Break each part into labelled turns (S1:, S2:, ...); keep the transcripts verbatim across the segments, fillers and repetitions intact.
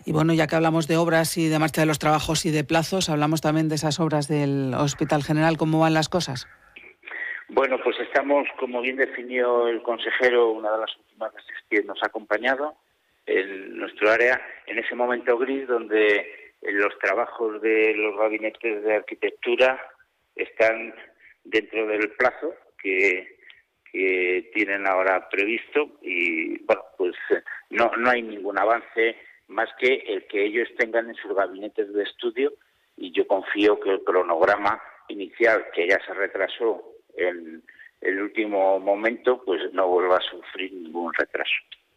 S1: Y bueno, ya que hablamos de obras y de marcha de los trabajos y de plazos, hablamos también de esas obras del Hospital General. ¿Cómo van las cosas?
S2: Bueno, pues estamos, como bien definió el consejero, una de las últimas veces que nos ha acompañado en nuestro área, en ese momento gris donde los trabajos de los gabinetes de arquitectura están dentro del plazo que, que tienen ahora previsto y, bueno, pues no, no hay ningún avance más que el que ellos tengan en sus gabinetes de estudio, y yo confío que el cronograma inicial, que ya se retrasó en el último momento, pues no vuelva a sufrir ningún retraso.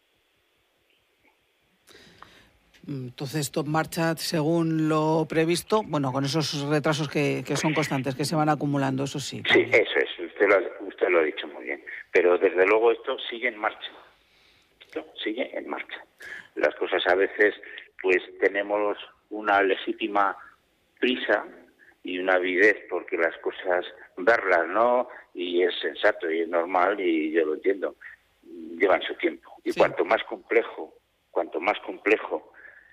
S1: Entonces, todo marcha según lo previsto, bueno, con esos retrasos que, que son constantes, que se van acumulando, eso sí.
S2: También. Sí, eso es, usted lo, ha, usted lo ha dicho muy bien, pero desde luego esto sigue en marcha, esto sigue en marcha. Las cosas a veces, pues tenemos una legítima prisa y una avidez porque las cosas verlas, ¿no? Y es sensato y es normal y yo lo entiendo, llevan su tiempo. Y sí. cuanto más complejo, cuanto más complejo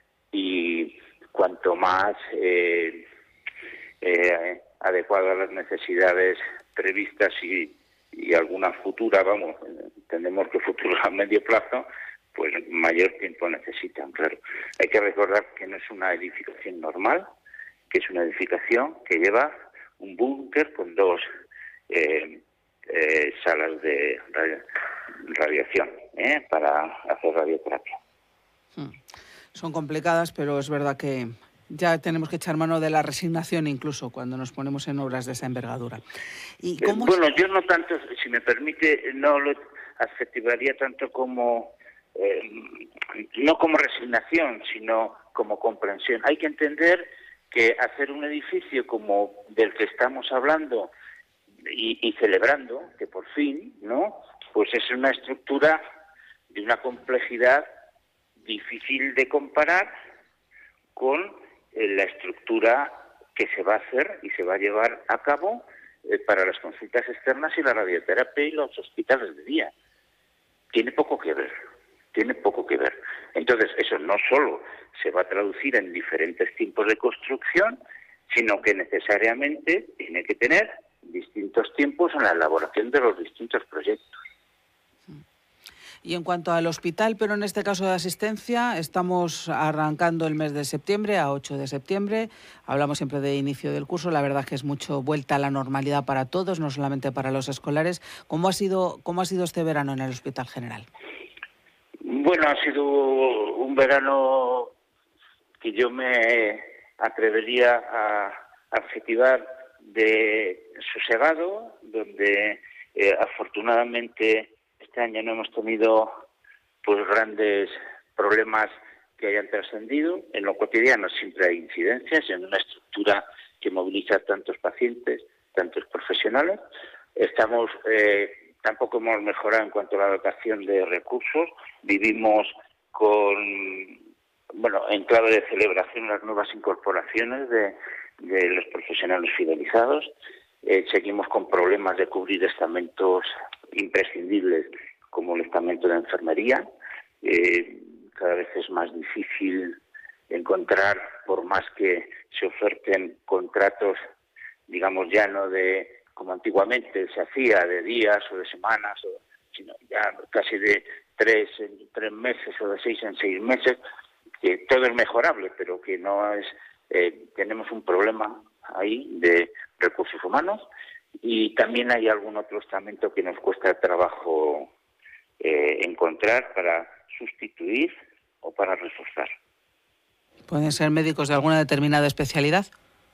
S2: y cuanto más eh, eh, adecuado a las necesidades previstas y, y alguna futura, vamos, entendemos que futuro a medio plazo, pues mayor tiempo necesitan, claro. Hay que recordar que no es una edificación normal, que es una edificación que lleva un búnker con dos eh, eh, salas de radi- radiación ¿eh? para hacer radioterapia.
S1: Hmm. Son complicadas, pero es verdad que ya tenemos que echar mano de la resignación incluso cuando nos ponemos en obras de esa envergadura. ¿Y cómo
S2: eh, bueno, yo no tanto, si me permite, no lo adjetivaría tanto como, eh, no como resignación, sino como comprensión. Hay que entender que hacer un edificio como del que estamos hablando y, y celebrando, que por fin, ¿no? Pues es una estructura de una complejidad difícil de comparar con eh, la estructura que se va a hacer y se va a llevar a cabo eh, para las consultas externas y la radioterapia y los hospitales de día. Tiene poco que ver, tiene poco que ver. Entonces, eso no solo se va a traducir en diferentes tiempos de construcción, sino que necesariamente tiene que tener distintos tiempos en la elaboración de los distintos proyectos.
S1: Y en cuanto al hospital, pero en este caso de asistencia, estamos arrancando el mes de septiembre, a ocho de septiembre. Hablamos siempre de inicio del curso. La verdad que es mucho vuelta a la normalidad para todos, no solamente para los escolares. ¿Cómo ha sido, cómo ha sido este verano en el Hospital General?
S2: Bueno, ha sido un verano que yo me atrevería a adjetivar de sosegado, donde eh, afortunadamente este año no hemos tenido pues grandes problemas que hayan trascendido. En lo cotidiano siempre hay incidencias en una estructura que moviliza tantos pacientes, tantos profesionales. Estamos eh, tampoco hemos mejorado en cuanto a la dotación de recursos. Vivimos con bueno en clave de celebración las nuevas incorporaciones de, de los profesionales fidelizados. Eh, seguimos con problemas de cubrir estamentos imprescindibles como el estamento de enfermería. Eh, cada vez es más difícil encontrar, por más que se oferten contratos, digamos ya no de como antiguamente se hacía, de días o de semanas, o, sino ya casi de tres en tres meses o de seis en seis meses, que todo es mejorable, pero que no es, eh, tenemos un problema ahí de recursos humanos. Y también hay algún otro estamento que nos cuesta trabajo eh, encontrar para sustituir o para reforzar.
S1: ¿Pueden ser médicos de alguna determinada especialidad?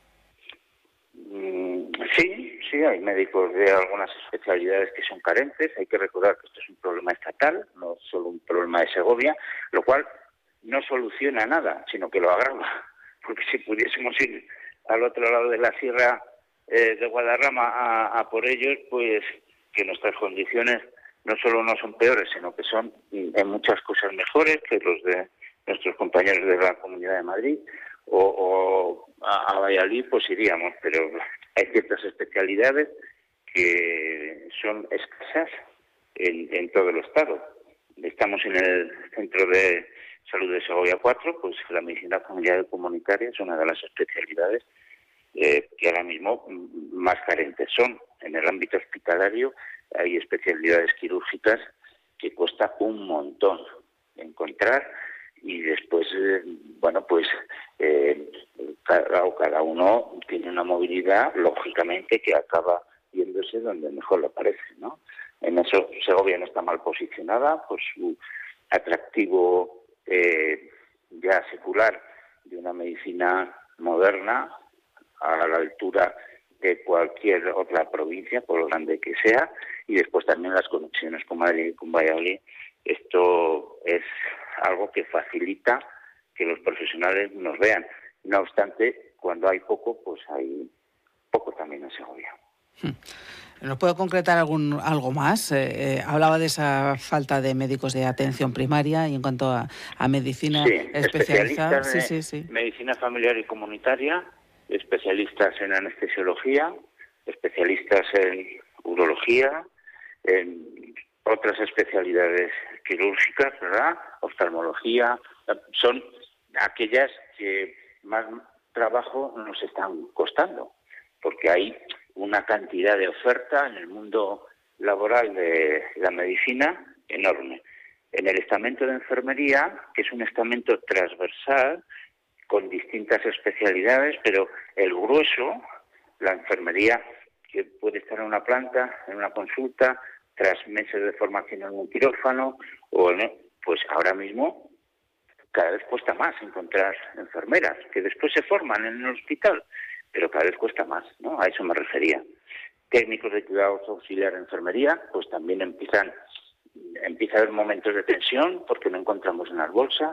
S2: Mm, sí, sí, hay médicos de algunas especialidades que son carentes. Hay que recordar que esto es un problema estatal, no solo un problema de Segovia, lo cual no soluciona nada, sino que lo agrava. Porque si pudiésemos ir al otro lado de la sierra eh, de Guadarrama a, a por ellos, pues que nuestras condiciones no solo no son peores, sino que son en muchas cosas mejores que los de nuestros compañeros de la Comunidad de Madrid, o, o a, a Valladolid pues iríamos, pero hay ciertas especialidades que son escasas en, en todo el Estado. Estamos en el centro de Salud de Segovia cuatro, pues la medicina familiar y comunitaria es una de las especialidades eh, que ahora mismo más carentes son. En el ámbito hospitalario hay especialidades quirúrgicas que cuesta un montón encontrar y después, eh, bueno, pues eh, cada, cada uno tiene una movilidad, lógicamente, que acaba yéndose donde mejor le parece, ¿no? En eso Segovia no está mal posicionada por su atractivo eh, ya secular de una medicina moderna a la altura de cualquier otra provincia, por lo grande que sea, y después también las conexiones con Madrid y con Valladolid. Esto es algo que facilita que los profesionales nos vean. No obstante, cuando hay poco, pues hay poco también en Segovia.
S1: ¿Nos puede concretar algún algo más? Eh, eh, hablaba de esa falta de médicos de atención primaria y en cuanto a, a medicina
S2: sí,
S1: especializada.
S2: Sí, sí, sí. Medicina familiar y comunitaria, especialistas en anestesiología, especialistas en urología, en otras especialidades quirúrgicas, ¿verdad? Oftalmología, son aquellas que más trabajo nos están costando, porque hay una cantidad de oferta en el mundo laboral de la medicina enorme. En el estamento de enfermería, que es un estamento transversal con distintas especialidades, pero el grueso, la enfermería que puede estar en una planta, en una consulta, tras meses de formación en un quirófano, o en, pues ahora mismo cada vez cuesta más encontrar enfermeras, que después se forman en el hospital, pero cada vez cuesta más, ¿no? A eso me refería. Técnicos de cuidados auxiliar de enfermería, pues también empiezan, empieza a haber momentos de tensión porque no encontramos en las bolsas.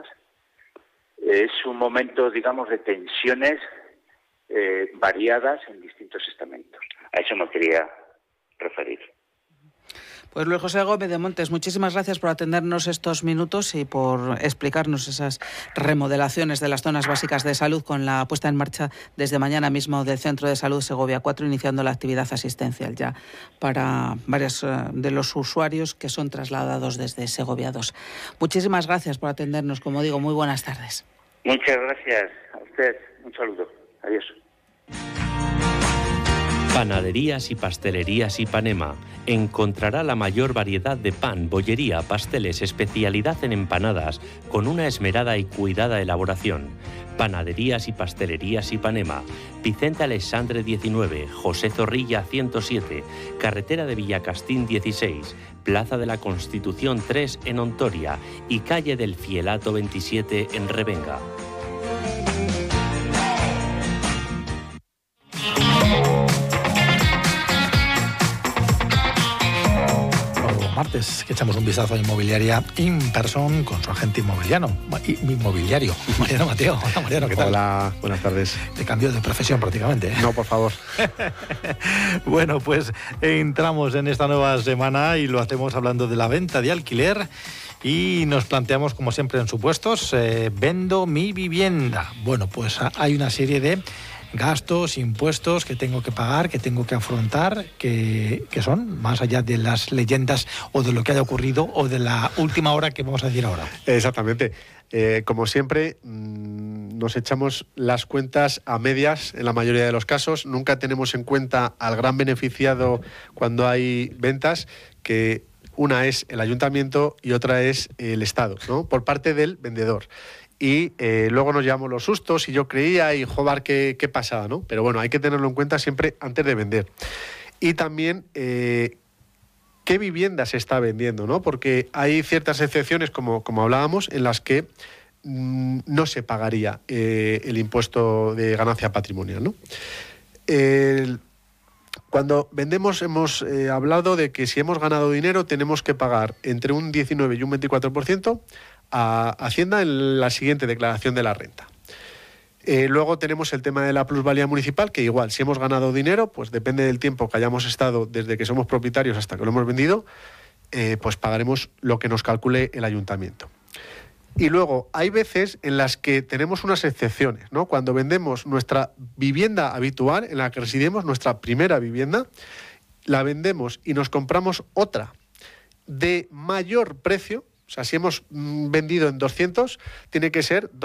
S2: Es un momento, digamos, de tensiones eh, variadas en distintos estamentos. A eso me quería referir.
S1: Pues Luis José Gómez de Montes, muchísimas gracias por atendernos estos minutos y por explicarnos esas remodelaciones de las zonas básicas de salud con la puesta en marcha desde mañana mismo del Centro de Salud Segovia cuatro, iniciando la actividad asistencial ya para varios de los usuarios que son trasladados desde Segovia dos. Muchísimas gracias por atendernos, como digo, muy buenas tardes.
S2: Muchas gracias a usted, un saludo, adiós.
S3: Panaderías y Pastelerías Ipanema. Encontrará la mayor variedad de pan, bollería, pasteles, especialidad en empanadas, con una esmerada y cuidada elaboración. Panaderías y Pastelerías Ipanema. Vicente Alexandre diecinueve, José Zorrilla ciento siete, Carretera de Villacastín dieciséis, Plaza de la Constitución tres en Ontoria y Calle del Fielato veintisiete en Revenga.
S4: Martes, que echamos un vistazo a Inmobiliaria Inperson con su agente inmobiliario, inmobiliario, Mariano Mateo. Hola Mariano, ¿qué tal?
S5: Hola, buenas tardes.
S4: Te cambio de profesión prácticamente, ¿eh?
S5: No, por favor.
S4: Bueno, pues entramos en esta nueva semana y lo hacemos hablando de la venta de alquiler y nos planteamos, como siempre en supuestos, eh, vendo mi vivienda. Bueno, pues hay una serie de gastos, impuestos que tengo que pagar, que tengo que afrontar, que, que son más allá de las leyendas o de lo que haya ocurrido o de la última hora que vamos a decir ahora.
S5: Exactamente. Eh, como siempre, mmm, nos echamos las cuentas a medias en la mayoría de los casos. Nunca tenemos en cuenta al gran beneficiado cuando hay ventas, que una es el ayuntamiento y otra es el Estado, ¿no? Por parte del vendedor. Y eh, luego nos llevamos los sustos y yo creía y joder, ¿qué, qué pasaba, ¿no? Pero bueno, hay que tenerlo en cuenta siempre antes de vender. Y también eh, qué vivienda se está vendiendo, ¿no? Porque hay ciertas excepciones, como, como hablábamos, en las que mmm, no se pagaría eh, el impuesto de ganancia patrimonial, ¿no? El, cuando vendemos hemos eh, hablado de que si hemos ganado dinero tenemos que pagar entre un diecinueve y un veinticuatro por ciento a Hacienda en la siguiente declaración de la renta. Eh, luego tenemos el tema de la plusvalía municipal, que igual, si hemos ganado dinero, pues depende del tiempo que hayamos estado desde que somos propietarios hasta que lo hemos vendido, eh, pues pagaremos lo que nos calcule el ayuntamiento. Y luego hay veces en las que tenemos unas excepciones, ¿no? Cuando vendemos nuestra vivienda habitual, en la que residimos, nuestra primera vivienda, la vendemos y nos compramos otra de mayor precio O sea, si hemos mm, vendido en doscientos, tiene que ser